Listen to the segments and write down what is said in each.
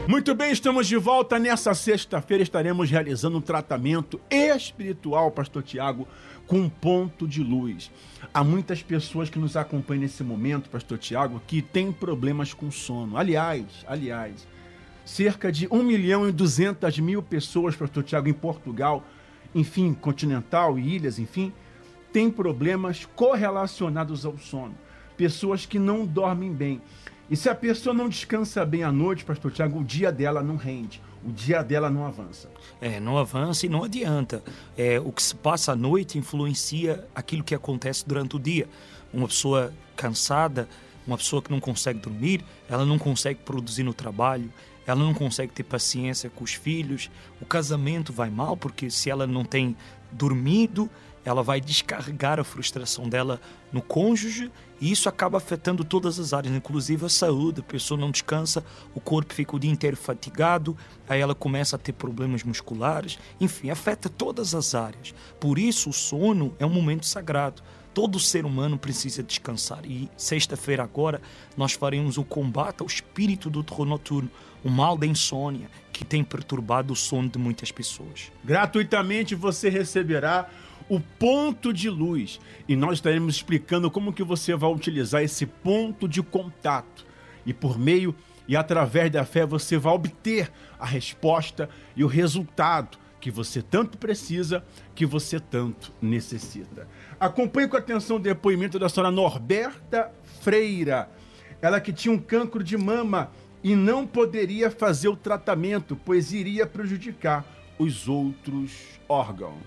Muito bem, estamos de volta. Nessa sexta-feira estaremos realizando um tratamento espiritual, Pastor Tiago, com um ponto de luz. Há muitas pessoas que nos acompanham nesse momento, Pastor Tiago, que têm problemas com sono. Aliás, cerca de 1.200.000 pessoas, Pastor Tiago, em Portugal, enfim, continental e ilhas, enfim, têm problemas correlacionados ao sono. Pessoas que não dormem bem. E se a pessoa não descansa bem à noite, Pastor Tiago, o dia dela não rende, o dia dela não avança. Não avança e não adianta. O que se passa à noite influencia aquilo que acontece durante o dia. Uma pessoa cansada, uma pessoa que não consegue dormir, ela não consegue produzir no trabalho, ela não consegue ter paciência com os filhos, o casamento vai mal, porque se ela não tem dormido, ela vai descarregar a frustração dela no cônjuge e isso acaba afetando todas as áreas, inclusive a saúde. A pessoa não descansa, o corpo fica o dia inteiro fatigado, aí ela começa a ter problemas musculares, enfim, afeta todas as áreas. Por isso o sono é um momento sagrado. Todo ser humano precisa descansar e sexta-feira agora nós faremos o combate ao espírito do terror noturno, o mal da insônia que tem perturbado o sono de muitas pessoas. Gratuitamente você receberá o ponto de luz e nós estaremos explicando como que você vai utilizar esse ponto de contato e por meio e através da fé você vai obter a resposta e o resultado que você tanto precisa, que você tanto necessita. Acompanhe com atenção o depoimento da senhora Norberta Freira, ela que tinha um cancro de mama e não poderia fazer o tratamento, pois iria prejudicar os outros órgãos.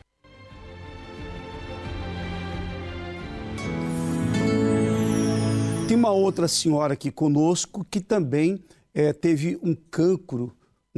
Tem uma outra senhora aqui conosco que também teve um cancro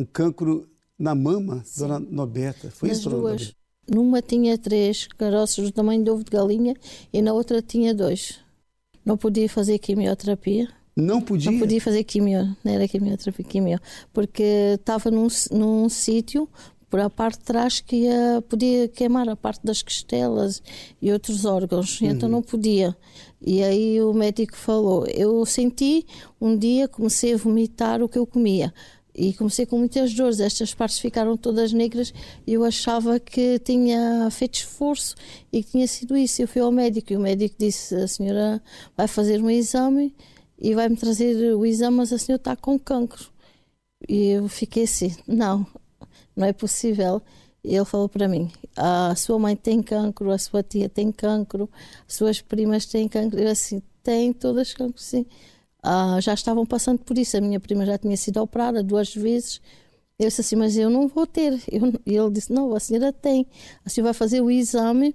na mama, sim, dona Norberta. Foi isso, dona Norberta? Numa tinha 3 caroços do tamanho de ovo de galinha e na outra tinha 2. Não podia fazer quimioterapia. Não podia? Não podia fazer quimio, não era quimioterapia, quimio, porque estava num sítio por a parte de trás que podia queimar a parte das costelas e outros órgãos, então não podia. E aí o médico falou, eu senti um dia, comecei a vomitar o que eu comia e comecei com muitas dores, estas partes ficaram todas negras e eu achava que tinha feito esforço e que tinha sido isso. Eu fui ao médico e o médico disse, a senhora vai fazer um exame e vai-me trazer o exame, mas a senhora está com cancro. E eu fiquei assim, não é possível. E ele falou para mim, a sua mãe tem cancro, a sua tia tem cancro, as suas primas têm cancro. Eu assim, tem todas cancro, sim. Já estavam passando por isso, a minha prima já tinha sido operada 2 vezes. Eu disse assim, mas eu não vou ter. E ele disse, não, a senhora tem. A senhora vai fazer o exame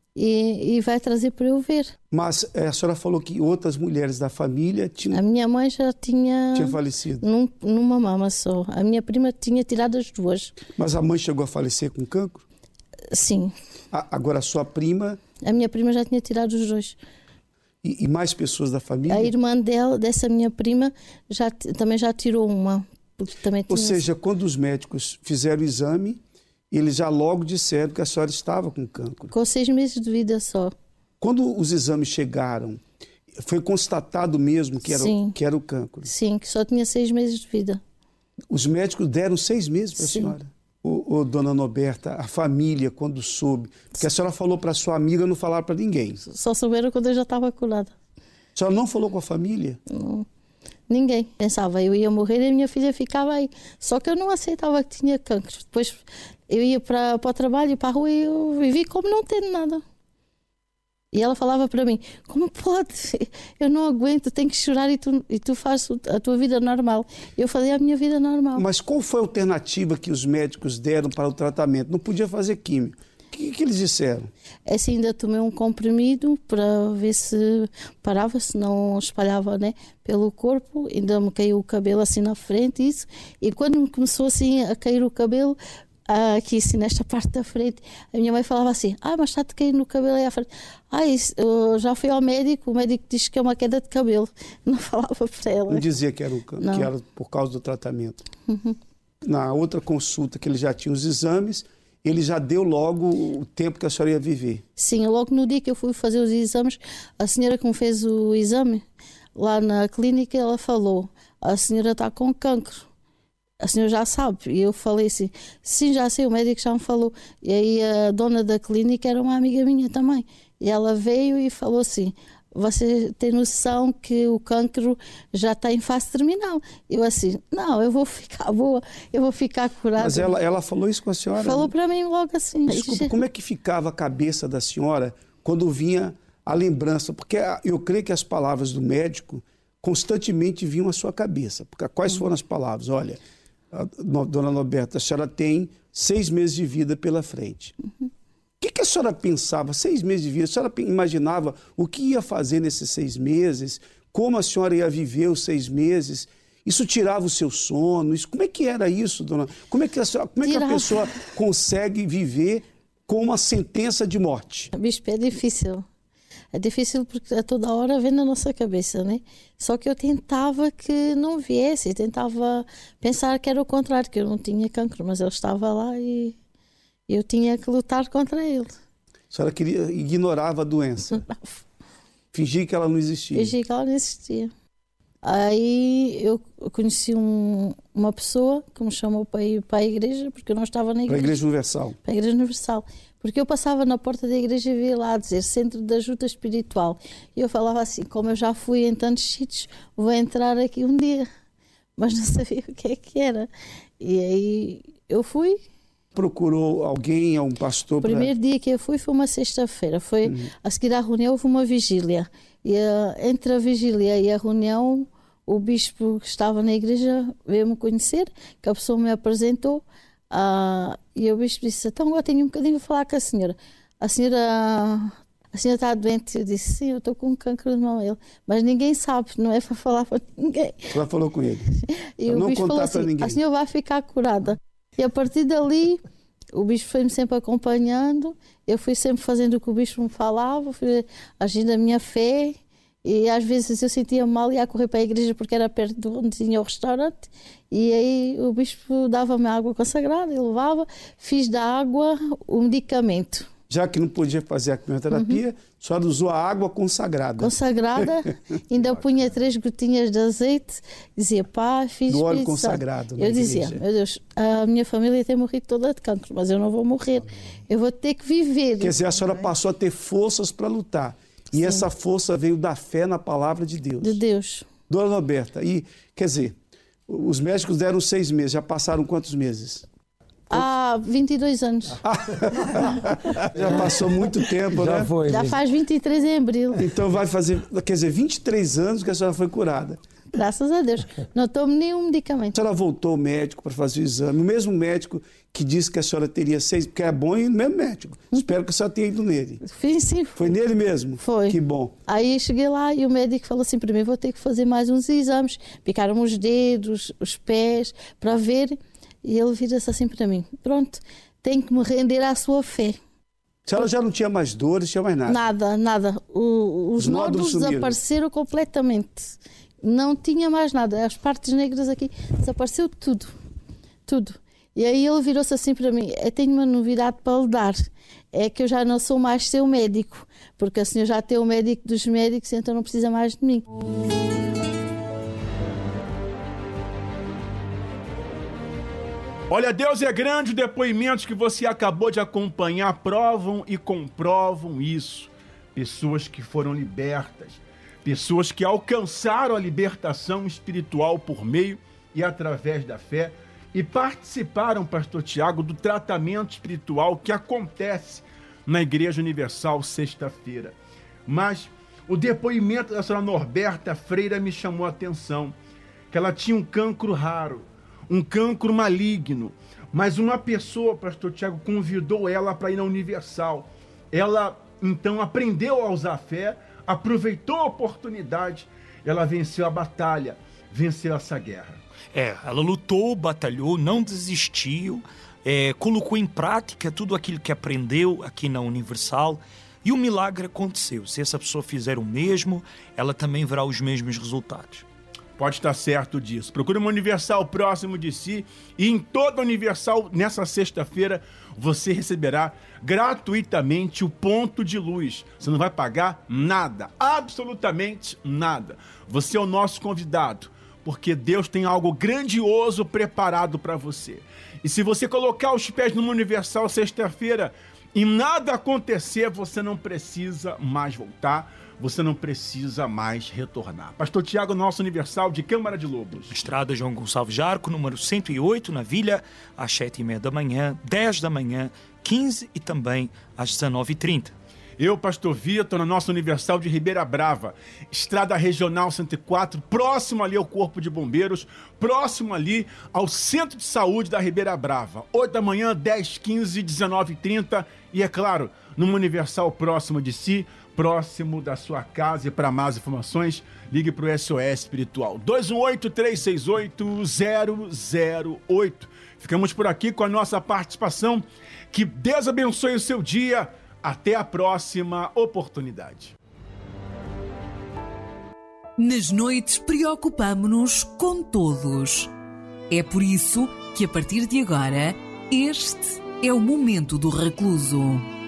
e vai trazer para eu ver. Mas a senhora falou que outras mulheres da família tinham... A minha mãe já tinha falecido? Numa mama só. A minha prima tinha tirado as 2. Mas a mãe chegou a falecer com cancro? Sim. Agora a sua prima... A minha prima já tinha tirado os 2. E mais pessoas da família? A irmã dessa minha prima, também já tirou uma. Porque também tinha... Ou seja, quando os médicos fizeram o exame, eles já logo disseram que a senhora estava com cancro. Com 6 meses de vida só. Quando os exames chegaram, foi constatado mesmo que era o cancro? Sim, que só tinha 6 meses de vida. Os médicos deram 6 meses para a senhora? Dona Norberta, a família, quando soube, porque a senhora falou para sua amiga, não falaram para ninguém. Só souberam quando eu já estava curada. A senhora não falou com a família? Não. Ninguém. Pensava, eu ia morrer e a minha filha ficava aí. Só que eu não aceitava que tinha cancro. Depois eu ia para o trabalho, para a rua e eu vivi como não tendo nada. E ela falava para mim, como pode? Eu não aguento, tenho que chorar e tu fazes a tua vida normal. Eu fazia a minha vida normal. Mas qual foi a alternativa que os médicos deram para o tratamento? Não podia fazer químio. O que eles disseram? Assim, ainda tomei um comprimido para ver se parava, se não espalhava, né, pelo corpo. Ainda me caiu o cabelo assim na frente, isso. E quando me começou assim a cair o cabelo, aqui assim nesta parte da frente, a minha mãe falava assim, mas está-te caindo no cabelo aí à frente. Eu já fui ao médico, o médico disse que é uma queda de cabelo. Não falava para ela. Não dizia que era por causa do tratamento. Na outra consulta que ele já tinha os exames, ele já deu logo o tempo que a senhora ia viver? Sim, logo no dia que eu fui fazer os exames, a senhora que me fez o exame, lá na clínica, ela falou, a senhora está com cancro. a senhora já sabe. E eu falei assim, sim, já sei, o médico já me falou. E aí a dona da clínica era uma amiga minha também. E ela veio e falou assim, você tem noção que o cancro já está em fase terminal? Eu assim, não, eu vou ficar boa, eu vou ficar curada. Mas ela falou isso com a senhora? Falou para mim logo assim. Desculpa, como é que ficava a cabeça da senhora quando vinha a lembrança? Porque eu creio que as palavras do médico constantemente vinham à sua cabeça. Porque quais foram as palavras? Olha, dona Norberta, a senhora tem 6 meses de vida pela frente. O que a senhora pensava? 6 meses de vida, a senhora imaginava o que ia fazer nesses 6 meses? Como a senhora ia viver os 6 meses? Isso tirava o seu sono? Como é que era isso, dona? Como é que a pessoa consegue viver com uma sentença de morte? Bispo, é difícil. É difícil porque a toda hora vem na nossa cabeça, né? Só que eu tentava que não viesse, tentava pensar que era o contrário, que eu não tinha cancro, mas ele estava lá e eu tinha que lutar contra ele. A senhora ignorava a doença? Fingia que ela não existia? Fingia que ela não existia. Aí eu conheci uma pessoa que me chamou para ir para a igreja, porque eu não estava na igreja. Para a Igreja Universal? Para a Igreja Universal. Porque eu passava na porta da igreja e via lá dizer Centro de Ajuda Espiritual. E eu falava assim, como eu já fui em tantos sítios, vou entrar aqui um dia. Mas não sabia o que é que era. E aí eu fui. Procurou alguém, um pastor? O primeiro dia que eu fui foi uma sexta-feira. Foi a seguir à reunião, houve uma vigília. E entre a vigília e a reunião, o bispo que estava na igreja veio-me conhecer, que a pessoa me apresentou. E o bispo disse, então agora tenho um bocadinho a falar com a senhora. A senhora está doente? Eu disse, sim, eu estou com um cancro de mão. Mas ninguém sabe, não é para falar para ninguém. Ela falou com ele? E o bispo falou assim, a senhora vai ficar curada. E a partir dali, o bispo foi-me sempre acompanhando, eu fui sempre fazendo o que o bispo me falava, fui agindo a minha fé, e às vezes eu sentia mal e ia correr para a igreja porque era perto de onde tinha o restaurante, e aí o bispo dava-me água consagrada, eu levava, fiz da água o medicamento. Já que não podia fazer a quimioterapia, a senhora usou a água consagrada. Consagrada, ainda punha 3 gotinhas de azeite, dizia, pá, fiz do óleo consagrado. Eu dizia, meu Deus, a minha família tem morrido toda de cancro, mas eu não vou morrer, eu vou ter que viver. Quer dizer, a senhora passou a ter forças para lutar. E sim, essa força veio da fé na palavra de Deus. De Deus. Dona Norberta, e quer dizer, os médicos deram 6 meses, já passaram quantos meses? Há 22 anos. Já passou muito tempo, já né? Foi, já faz 23 em abril. Então vai fazer, quer dizer, 23 anos que a senhora foi curada. Graças a Deus. Não tomo nenhum medicamento. A senhora voltou ao médico para fazer o exame. O mesmo médico que disse que a senhora teria 6, porque é bom ir no mesmo médico. Espero que a senhora tenha ido nele. Sim. Foi nele mesmo? Foi. Que bom. Aí cheguei lá e o médico falou assim para mim, vou ter que fazer mais uns exames. Picaram-me os dedos, os pés, para ver. E ele vira-se assim para mim, pronto, tenho que me render à sua fé. A senhora já não tinha mais dores, tinha mais nada? Nada. Os nódulos desapareceram completamente. Não tinha mais nada. As partes negras aqui, desapareceu tudo. Tudo. E aí ele virou-se assim para mim, eu tenho uma novidade para lhe dar. É que eu já não sou mais seu médico, porque a senhora já tem o médico dos médicos, então não precisa mais de mim. Olha, Deus é grande, os depoimentos que você acabou de acompanhar provam e comprovam isso. Pessoas que foram libertas, pessoas que alcançaram a libertação espiritual por meio e através da fé e participaram, pastor Tiago, do tratamento espiritual que acontece na Igreja Universal sexta-feira. Mas o depoimento da senhora Norberta Freira me chamou a atenção, que ela tinha um cancro raro, um cancro maligno, mas uma pessoa, pastor Tiago, convidou ela para ir na Universal. Ela, então, aprendeu a usar a fé, aproveitou a oportunidade, ela venceu a batalha, venceu essa guerra. Ela lutou, batalhou, não desistiu, colocou em prática tudo aquilo que aprendeu aqui na Universal e o milagre aconteceu. Se essa pessoa fizer o mesmo, ela também verá os mesmos resultados. Pode estar certo disso. Procure uma Universal próximo de si e em toda Universal, nessa sexta-feira, você receberá gratuitamente o ponto de luz. Você não vai pagar nada, absolutamente nada. Você é o nosso convidado. porque Deus tem algo grandioso preparado para você. E se você colocar os pés no Universal sexta-feira e nada acontecer, você não precisa mais voltar, você não precisa mais retornar. Pastor Tiago, nosso Universal de Câmara de Lobos. Estrada João Gonçalves Jarco, número 108, na Vila, às 7h30 da manhã, 10 da manhã, 15 e também às 19h30. Eu, Pastor Vitor, na nossa Universal de Ribeira Brava, Estrada Regional 104, próximo ali ao Corpo de Bombeiros, próximo ali ao Centro de Saúde da Ribeira Brava. 8 da manhã, 10, 15, 19h30 e, é claro, numa Universal próxima de si, próximo da sua casa. E para mais informações, ligue para o SOS Espiritual 218-368-008. Ficamos por aqui com a nossa participação. Que Deus abençoe o seu dia. Até a próxima oportunidade. Nas noites preocupamo-nos com todos. É por isso que a partir de agora, este é o Momento do Recluso.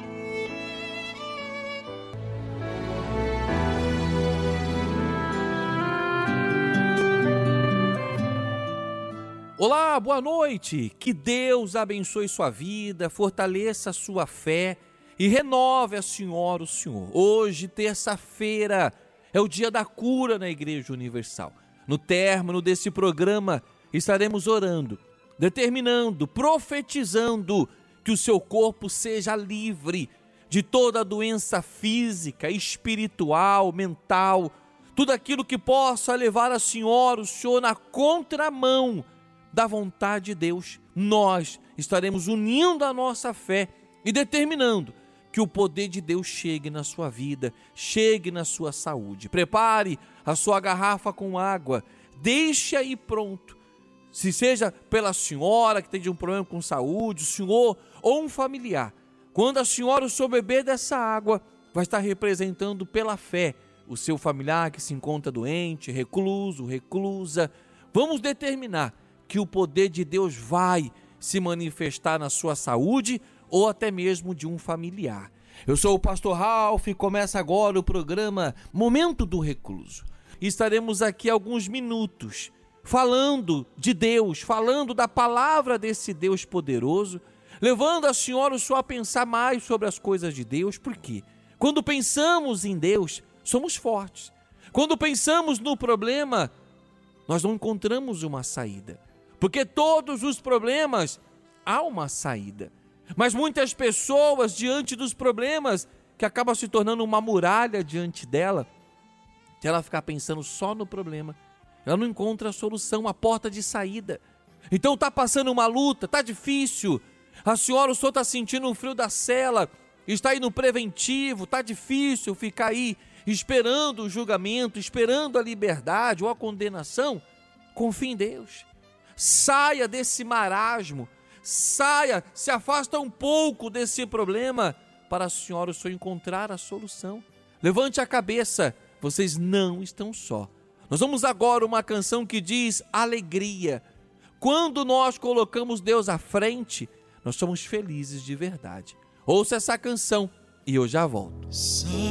Olá, boa noite. Que Deus abençoe sua vida, fortaleça a sua fé e renove a senhora o senhor. Hoje, terça-feira, é o dia da cura na Igreja Universal. No término desse programa, estaremos orando, determinando, profetizando que o seu corpo seja livre de toda doença física, espiritual, mental, tudo aquilo que possa levar a senhora, o senhor, na contramão da vontade de Deus. Nós estaremos unindo a nossa fé e determinando que o poder de Deus chegue na sua vida, chegue na sua saúde. Prepare a sua garrafa com água, deixe aí pronto. Se seja pela senhora que tem um problema com saúde, o senhor ou um familiar, quando a senhora ou o senhor beber dessa água, vai estar representando pela fé o seu familiar que se encontra doente, recluso, reclusa. Vamos determinar que o poder de Deus vai se manifestar na sua saúde ou até mesmo de um familiar. Eu sou o pastor Ralph e começa agora o programa Momento do Recluso. Estaremos aqui alguns minutos falando de Deus, falando da palavra desse Deus poderoso, levando a senhora o senhor a pensar mais sobre as coisas de Deus. Por quê? Quando pensamos em Deus, somos fortes. Quando pensamos no problema, nós não encontramos uma saída. Porque todos os problemas, há uma saída. Mas muitas pessoas, diante dos problemas, que acabam se tornando uma muralha diante dela, se ela ficar pensando só no problema, ela não encontra a solução, a porta de saída. Então está passando uma luta, está difícil, a senhora, o senhor está sentindo um frio da cela, está aí no preventivo, está difícil ficar aí esperando o julgamento, esperando a liberdade ou a condenação. Confie em Deus, saia desse marasmo, saia, se afasta um pouco desse problema para a senhora ou o senhor encontrar a solução. Levante a cabeça, vocês não estão só. Nós vamos agora uma canção que diz alegria. Quando nós colocamos Deus à frente, nós somos felizes de verdade. Ouça essa canção e eu já volto.